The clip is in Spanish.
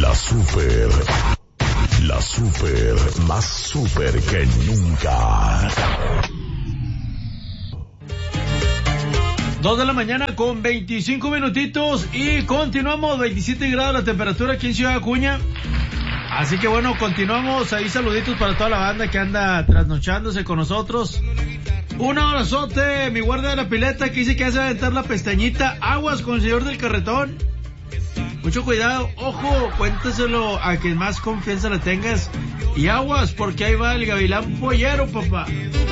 La super, más super que nunca. 2 de la mañana con 25 minutitos y continuamos, 27 grados la temperatura aquí en Ciudad Acuña. Así que bueno, continuamos ahí, saluditos para toda la banda que anda trasnochándose con nosotros. Un abrazote, mi guardia de la pileta que dice que hace aventar la pestañita. Aguas con el señor del carretón. Mucho cuidado, ojo, cuéntaselo a quien más confianza le tengas. Y aguas, porque ahí va el gavilán pollero, papá.